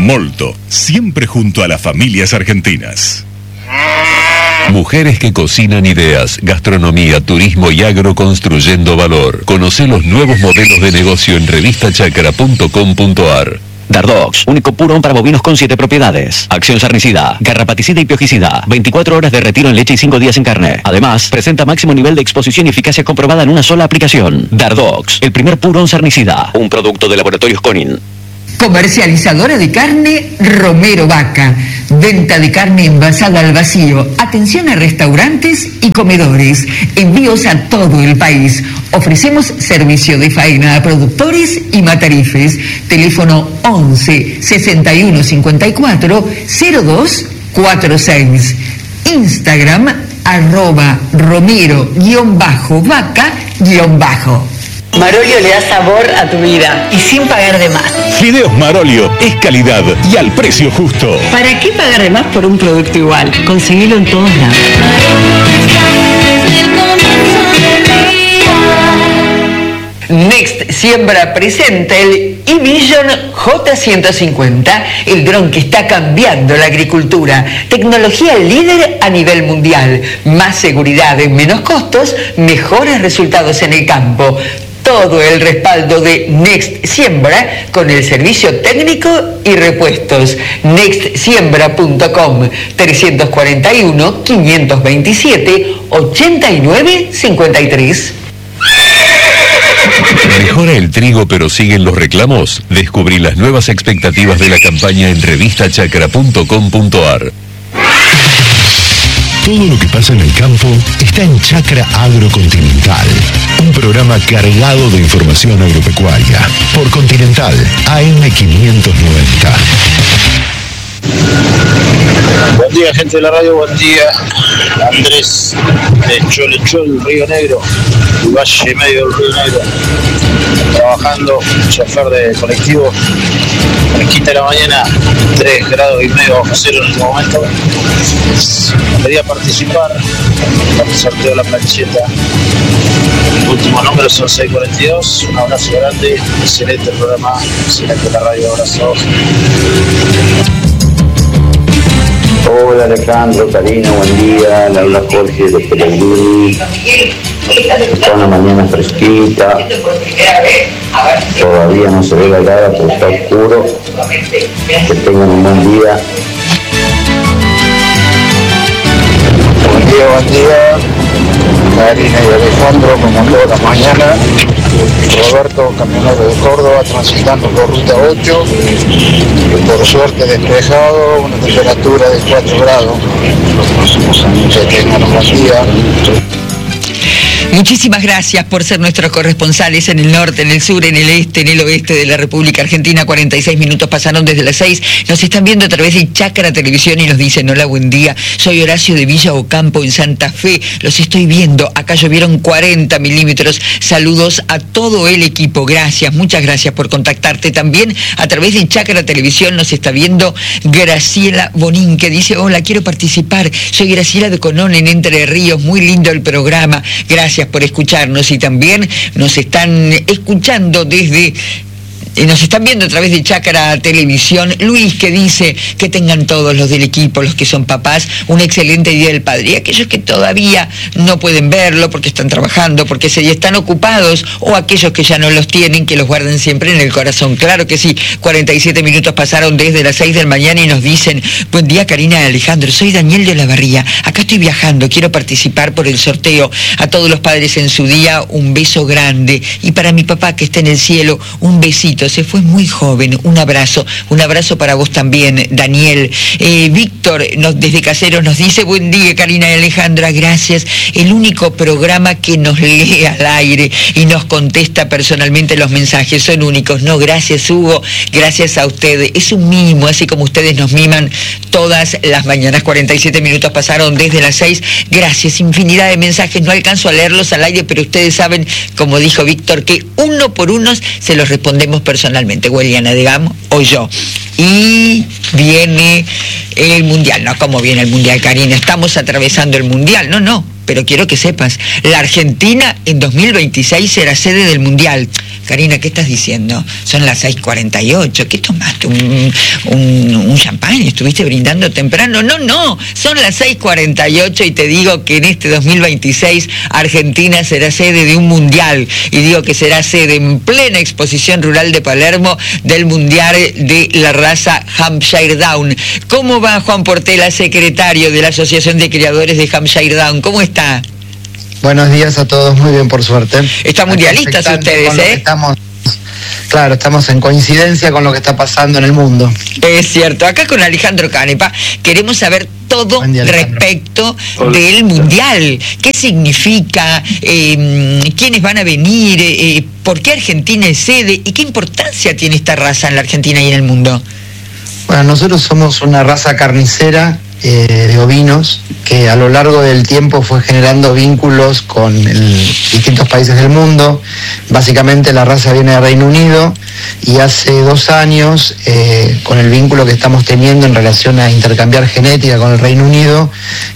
Molto, siempre junto a las familias argentinas. Mujeres que cocinan ideas, gastronomía, turismo y agro construyendo valor. Conoce los nuevos modelos de negocio en revistachacra.com.ar. Dardox, único purón para bovinos con 7 propiedades. Acción sarnicida, garrapaticida y piojicida. 24 horas de retiro en leche y 5 días en carne. Además, presenta máximo nivel de exposición y eficacia comprobada en una sola aplicación. Dardox, el primer purón sarnicida. Un producto de Laboratorios Conin. Comercializadora de carne Romero Vaca. Venta de carne envasada al vacío. Atención a restaurantes y comedores. Envíos a todo el país. Ofrecemos servicio de faena a productores y matarifes. Teléfono 11 61 54 02 46. Instagram @Romero_Vaca_. Marolio le da sabor a tu vida y sin pagar de más. Fideos Marolio es calidad y al precio justo. ¿Para qué pagar de más por un producto igual? Conseguilo en todos lados. Next Siembra presenta el eVision J150, el dron que está cambiando la agricultura. Tecnología líder a nivel mundial. Más seguridad en menos costos, mejores resultados en el campo. Todo el respaldo de Next Siembra con el servicio técnico y repuestos. Nextsiembra.com 341 527 89 53. ¿Mejora el trigo pero siguen los reclamos? Descubrí las nuevas expectativas de la campaña en revistachacra.com.ar. Todo lo que pasa en el campo está en Chacra Agrocontinental, un programa cargado de información agropecuaria por Continental AM 590. Buen día, gente de la radio, buen día. Andrés de Cholechol, Río Negro, el Valle Medio del Río Negro, trabajando, chofer de colectivo, fresquita de la mañana, 3 grados y medio bajo cero en este momento. Quería participar para el sorteo de la plancheta. Último número son 642. Un abrazo grande, excelente programa, excelente la radio, abrazo. Hola Alejandro, Karina, buen día. Le habla Jorge de Pellegrini. Está una mañana fresquita. Todavía no se ve la helada, pero está oscuro. Que tengan un buen día. Buen día. Karina y Alejandro, como todas las mañanas. Roberto, camionero de Córdoba, transitando por ruta 8. Por suerte despejado, una temperatura de 4 grados. Que tengan un buen día. Muchísimas gracias por ser nuestros corresponsales en el norte, en el sur, en el este, en el oeste de la República Argentina. 46 minutos pasaron desde las 6. Nos están viendo a través de Chacra Televisión y nos dicen: hola, buen día. Soy Horacio de Villa Ocampo en Santa Fe. Los estoy viendo. Acá llovieron 40 milímetros. Saludos a todo el equipo. Gracias, muchas gracias por contactarte. También a través de Chacra Televisión nos está viendo Graciela Bonín, que dice: hola, quiero participar. Soy Graciela de Conón, en Entre Ríos. Muy lindo el programa. Gracias por escucharnos, y también nos están escuchando nos están viendo a través de Chacra Televisión. Luis, que dice que tengan todos los del equipo, los que son papás, un excelente Día del Padre. Y aquellos que todavía no pueden verlo porque están trabajando, porque ese día están ocupados, o aquellos que ya no los tienen, que los guarden siempre en el corazón. Claro que sí. 47 minutos pasaron desde las 6 de la mañana y nos dicen: buen día, Karina y Alejandro, soy Daniel de la Barría. Acá estoy viajando, quiero participar por el sorteo. A todos los padres en su día, un beso grande. Y para mi papá, que está en el cielo, un besito. Se fue muy joven. Un abrazo para vos también, Daniel. Víctor, desde Caseros, nos dice: buen día, Karina y Alejandra, gracias. El único programa que nos lee al aire y nos contesta personalmente los mensajes, son únicos. No, gracias, Hugo, gracias a ustedes. Es un mimo, así como ustedes nos miman todas las mañanas. 47 minutos pasaron desde las 6. Gracias, infinidad de mensajes. No alcanzo a leerlos al aire, pero ustedes saben, como dijo Víctor, que uno por uno se los respondemos personalmente, Hueliana, digamos, o yo. Y viene el Mundial. No, ¿cómo viene el Mundial, Karina? Estamos atravesando el Mundial. No, pero quiero que sepas, la Argentina en 2026 será sede del Mundial. Karina, ¿qué estás diciendo? Son las 6:48. ¿Qué tomás? tomaste un champán y estuviste brindando temprano. No, son las 6:48 y te digo que en este 2026 Argentina será sede de un mundial, y digo que será sede en plena exposición rural de Palermo del mundial de la raza Hampshire Down. ¿Cómo va Juan Portela, secretario de la Asociación de Criadores de Hampshire Down? ¿Cómo está? Buenos días a todos, muy bien, por suerte. Están mundialistas ustedes, ¿eh? Estamos en coincidencia con lo que está pasando en el mundo. Es cierto. Acá con Alejandro Canepa queremos saber todo respecto del Mundial. ¿Qué significa? ¿Quiénes van a venir? ¿Por qué Argentina es sede? ¿Y qué importancia tiene esta raza en la Argentina y en el mundo? Bueno, nosotros somos una raza carnicera de ovinos que a lo largo del tiempo fue generando vínculos con distintos países del mundo. Básicamente la raza viene de Reino Unido, y hace 2 años, con el vínculo que estamos teniendo en relación a intercambiar genética con el Reino Unido,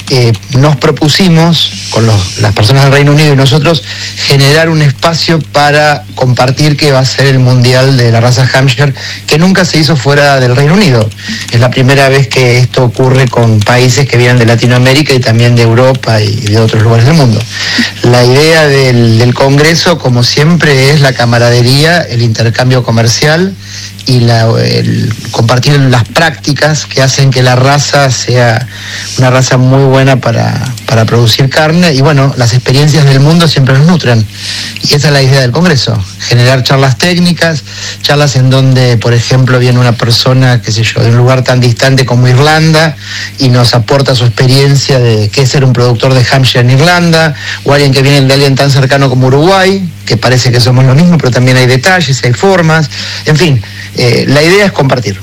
nos propusimos con las personas del Reino Unido y nosotros generar un espacio para compartir que va a ser el mundial de la raza Hampshire, que nunca se hizo fuera del Reino Unido. Es la primera vez que esto ocurre con países que vienen de Latinoamérica y también de Europa y de otros lugares del mundo. La idea del Congreso, como siempre, es la camaradería, el intercambio comercial y el compartir las prácticas que hacen que la raza sea una raza muy buena para producir carne. Y bueno, las experiencias del mundo siempre nos nutren, y esa es la idea del Congreso: generar charlas técnicas, charlas en donde, por ejemplo, viene una persona, qué sé yo, de un lugar tan distante como Irlanda y nos aporta su experiencia de qué es ser un productor de Hampshire en Irlanda, o alguien que viene de alguien tan cercano como Uruguay, que parece que somos lo mismo, pero también hay detalles, hay formas, en fin. La idea es compartir.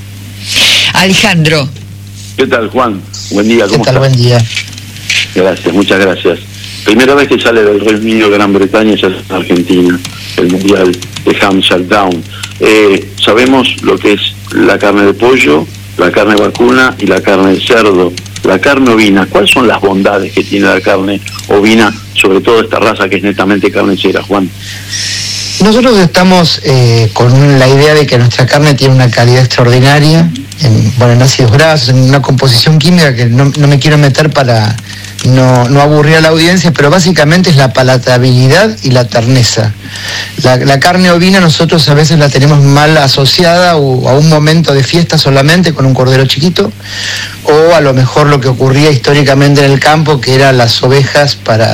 Alejandro. ¿Qué tal, Juan? Buen día, ¿cómo estás? Buen día. Gracias, muchas gracias. Primera vez que sale del Reino Unido de Gran Bretaña ya es en Argentina, el Mundial de Hampshire Down. Sabemos lo que es la carne de pollo, la carne vacuna y la carne de cerdo. La carne ovina, ¿cuáles son las bondades que tiene la carne ovina, sobre todo esta raza que es netamente carnicera, Juan? Nosotros estamos con la idea de que nuestra carne tiene una calidad extraordinaria, en ácidos grasos, en una composición química que no me quiero meter para no aburrir a la audiencia, pero básicamente es la palatabilidad y la terneza. La carne ovina nosotros a veces la tenemos mal asociada o a un momento de fiesta solamente con un cordero chiquito, o a lo mejor lo que ocurría históricamente en el campo, que eran las ovejas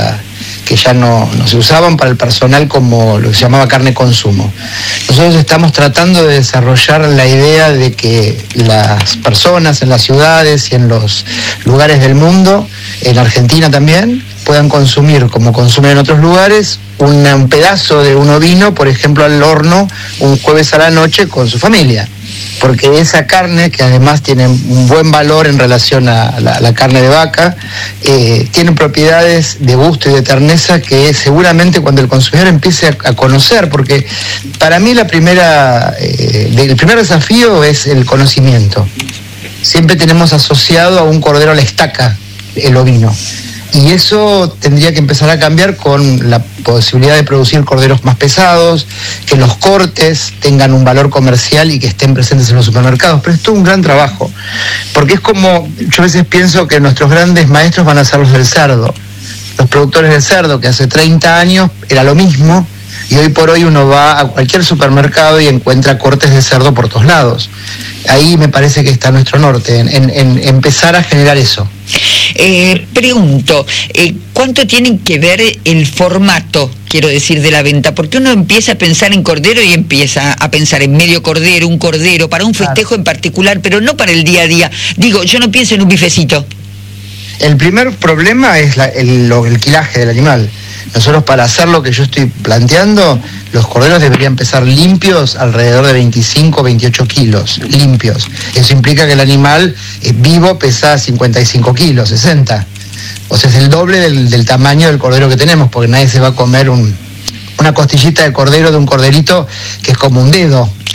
que ya no se usaban para el personal como lo que se llamaba carne consumo. Nosotros estamos tratando de desarrollar la idea de que las personas en las ciudades y en los lugares del mundo, en Argentina también, puedan consumir, como consumen en otros lugares, un pedazo de un ovino, por ejemplo, al horno, un jueves a la noche con su familia. Porque esa carne, que además tiene un buen valor en relación a la carne de vaca, tiene propiedades de gusto y de terneza que seguramente cuando el consumidor empiece a conocer, porque para mí el primer desafío es el conocimiento. Siempre tenemos asociado a un cordero a la estaca el ovino. Y eso tendría que empezar a cambiar con la posibilidad de producir corderos más pesados, que los cortes tengan un valor comercial y que estén presentes en los supermercados. Pero es todo un gran trabajo, porque es como, yo a veces pienso que nuestros grandes maestros van a ser los del cerdo. Los productores del cerdo, que hace 30 años era lo mismo, y hoy por hoy uno va a cualquier supermercado y encuentra cortes de cerdo por todos lados. Ahí me parece que está nuestro norte, en empezar a generar eso. Pregunto, ¿cuánto tiene que ver el formato, quiero decir, de la venta? Porque uno empieza a pensar en cordero y empieza a pensar en medio cordero, un cordero, para un festejo en particular, pero no para el día a día. Digo, yo no pienso en un bifecito. El primer problema es el quilaje del animal. Nosotros, para hacer lo que yo estoy planteando, los corderos deberían pesar limpios alrededor de 25 o 28 kilos, limpios. Eso implica que el animal vivo pesa 55 kilos, 60. O sea, es el doble del tamaño del cordero que tenemos, porque nadie se va a comer una costillita de cordero de un corderito que es como un dedo.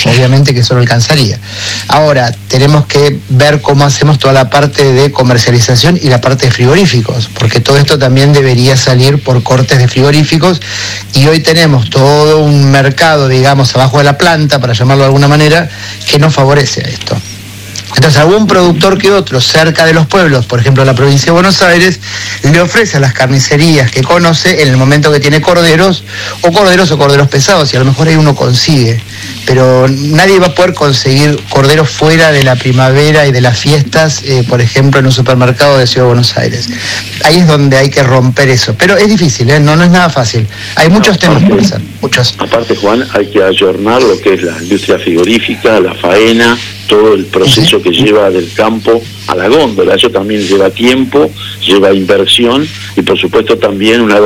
obviamente que eso no alcanzaría. Ahora, tenemos que ver cómo hacemos toda la parte de comercialización y la parte de frigoríficos, porque todo esto también debería salir por cortes de frigoríficos, y hoy tenemos todo un mercado, digamos, abajo de la planta, para llamarlo de alguna manera, que no favorece a esto. Entonces, algún productor que otro cerca de los pueblos, por ejemplo la provincia de Buenos Aires, le ofrece a las carnicerías que conoce en el momento que tiene corderos o corderos pesados, y a lo mejor ahí uno consigue, pero nadie va a poder conseguir corderos fuera de la primavera y de las fiestas, por ejemplo en un supermercado de Ciudad de Buenos Aires. Ahí es donde hay que romper eso, pero es difícil, no es nada fácil. Hay muchos temas por hacer, muchos. Aparte, Juan, hay que ayornar lo que es la industria frigorífica, la faena, todo el proceso que lleva del campo a la góndola. Eso también lleva tiempo, lleva inversión y por supuesto también una